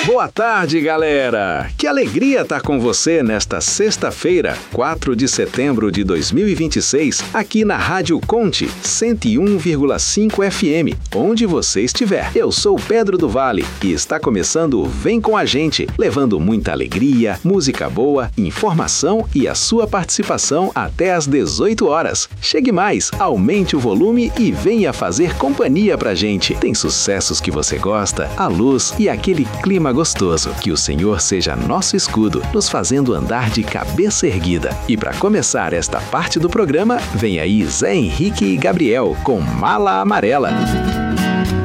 Boa tarde, galera! Que alegria estar com você nesta sexta-feira, 4 de setembro de 2026, aqui na Rádio Conte 101,5 FM, onde você estiver. Eu sou Pedro do Vale e está começando o Vem Com a Gente, levando muita alegria, música boa, informação e a sua participação até às 18 horas. Chegue mais, aumente o volume e venha fazer companhia pra gente. Tem sucessos que você gosta, a luz e aquele clima gostoso. Que o Senhor seja nosso escudo, nos fazendo andar de cabeça erguida. E para começar esta parte do programa, vem aí Zé Henrique e Gabriel com Mala Amarela.